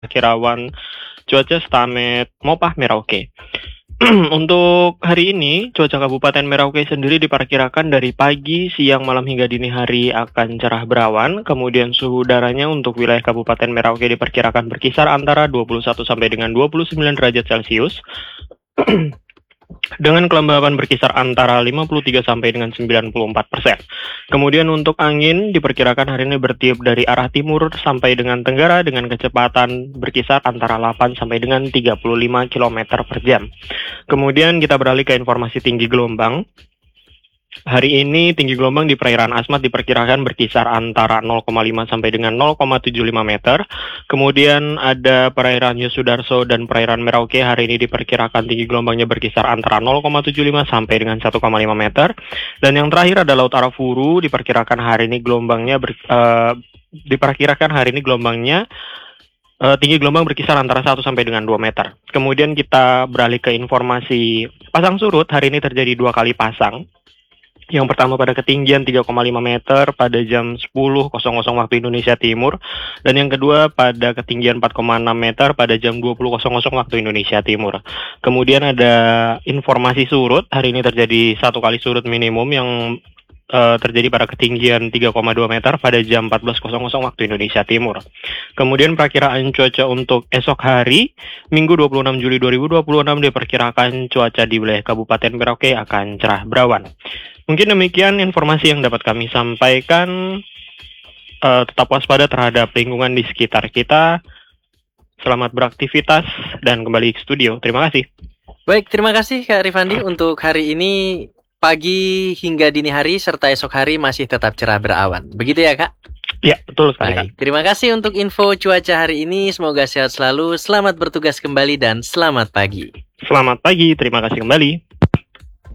Kirawan cuaca Stamet Mopah Merauke. Untuk hari ini, cuaca Kabupaten Merauke sendiri diperkirakan dari pagi, siang, malam hingga dini hari akan cerah berawan. Kemudian suhu udaranya untuk wilayah Kabupaten Merauke diperkirakan berkisar antara 21 sampai dengan 29 derajat Celcius. Dengan kelembaban berkisar antara 53 sampai dengan 94%. Kemudian untuk angin diperkirakan hari ini bertiup dari arah timur sampai dengan tenggara dengan kecepatan berkisar antara 8 sampai dengan 35 km per jam. Kemudian kita beralih ke informasi tinggi gelombang. Hari ini tinggi gelombang di perairan Asmat diperkirakan berkisar antara 0,5 sampai dengan 0,75 meter. Kemudian ada perairan Yosudarso dan perairan Merauke hari ini diperkirakan tinggi gelombangnya berkisar antara 0,75 sampai dengan 1,5 meter. Dan yang terakhir ada Laut Arafuru diperkirakan hari ini gelombangnya tinggi gelombang berkisar antara 1 sampai dengan 2 meter. Kemudian kita beralih ke informasi pasang surut. Hari ini terjadi 2 kali pasang. Yang pertama pada ketinggian 3,5 meter pada jam 10.00 waktu Indonesia Timur. Dan yang kedua pada ketinggian 4,6 meter pada jam 20.00 waktu Indonesia Timur. Kemudian ada informasi surut. Hari ini terjadi 1 kali surut minimum yang terjadi pada ketinggian 3,2 meter pada jam 14.00 waktu Indonesia Timur. Kemudian perakiraan cuaca untuk esok hari, Minggu 26 Juli 2026 diperkirakan cuaca di wilayah Kabupaten Merauke akan cerah berawan. Mungkin demikian informasi yang dapat kami sampaikan. Tetap waspada terhadap lingkungan di sekitar kita. Selamat beraktivitas dan kembali ke studio. Terima kasih. Baik, terima kasih Kak Rifandi untuk hari ini. Pagi hingga dini hari serta esok hari masih tetap cerah berawan. Begitu ya, Kak? Ya, betul sekali, Kak. Terima kasih untuk info cuaca hari ini. Semoga sehat selalu. Selamat bertugas kembali dan selamat pagi. Selamat pagi, terima kasih kembali.